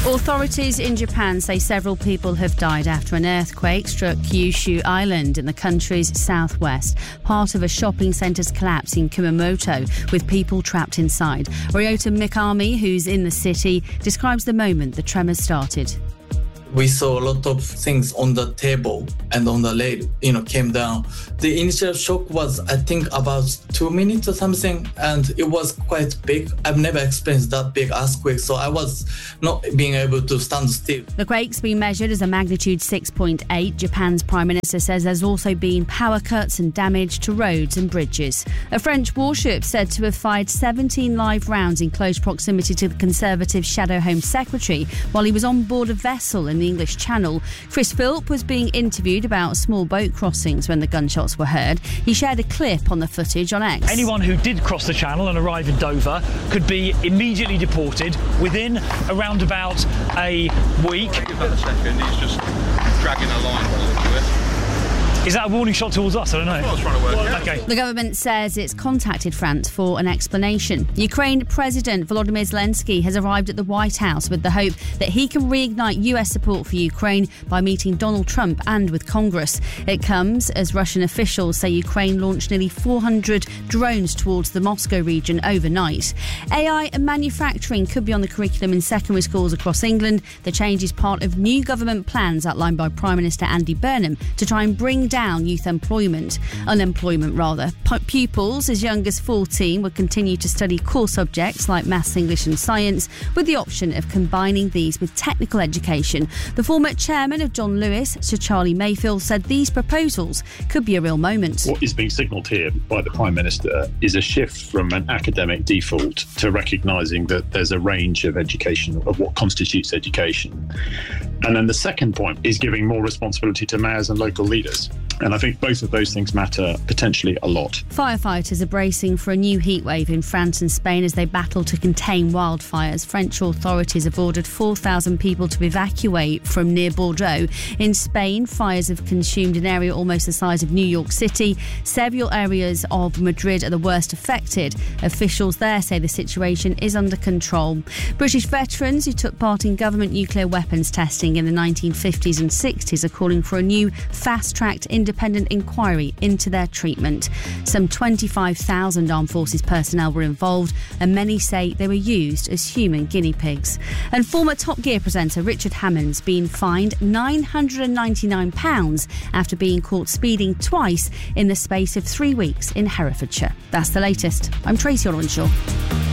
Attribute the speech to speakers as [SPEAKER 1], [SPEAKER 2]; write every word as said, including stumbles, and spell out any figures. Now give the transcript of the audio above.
[SPEAKER 1] Authorities in Japan say several people have died after an earthquake struck Kyushu Island in the country's southwest. Part of a shopping centre's collapse in Kumamoto, with people trapped inside. Ryota Mikami, who's in the city, describes the moment the tremors started.
[SPEAKER 2] We saw a lot of things on the table and on the rail, you know, came down. The initial shock was, I think, about two minutes or something, and it was quite big. I've never experienced that big earthquake, so I was not being able to stand still.
[SPEAKER 1] The quake's been measured as a magnitude six point eight. Japan's Prime Minister says there's also been power cuts and damage to roads and bridges. A French warship said to have fired seventeen live rounds in close proximity to the Conservative Shadow Home Secretary while he was on board a vessel in the English Channel. Chris Philp was being interviewed about small boat crossings when the gunshots were heard. He shared a clip on the footage on X.
[SPEAKER 3] Anyone who did cross the Channel and arrive in Dover could be immediately deported within around about a week.
[SPEAKER 4] Give that a second, he's just dragging a line to it.
[SPEAKER 3] Is that a warning shot towards us? I don't know.
[SPEAKER 4] That's what I was trying to work out.
[SPEAKER 3] Okay.
[SPEAKER 1] The government says it's contacted France for an explanation. Ukraine President Volodymyr Zelensky has arrived at the White House with the hope that he can reignite U S support for Ukraine by meeting Donald Trump and with Congress. It comes as Russian officials say Ukraine launched nearly four hundred drones towards the Moscow region overnight. A I and manufacturing could be on the curriculum in secondary schools across England. The change is part of new government plans outlined by Prime Minister Andy Burnham to try and bring down down youth employment, unemployment rather. P- pupils as young as fourteen will continue to study core subjects like maths, English and science, with the option of combining these with technical education. The former chairman of John Lewis, Sir Charlie Mayfield, said these proposals could be a real moment.
[SPEAKER 5] What is being signalled here by the Prime Minister is a shift from an academic default to recognising that there's a range of education, of what constitutes education. And then the second point is giving more responsibility to mayors and local leaders. And I think both of those things matter potentially a lot.
[SPEAKER 1] Firefighters are bracing for a new heatwave in France and Spain as they battle to contain wildfires. French authorities have ordered four thousand people to evacuate from near Bordeaux. In Spain, fires have consumed an area almost the size of New York City. Several areas of Madrid are the worst affected. Officials there say the situation is under control. British veterans who took part in government nuclear weapons testing in the nineteen fifties and sixties are calling for a new fast-tracked independent inquiry into their treatment. Some twenty-five thousand Armed Forces personnel were involved, and many say they were used as human guinea pigs. And former Top Gear presenter Richard Hammond's been fined nine hundred ninety-nine pounds after being caught speeding twice in the space of three weeks in Herefordshire. That's the latest. I'm Tracy Orenshaw.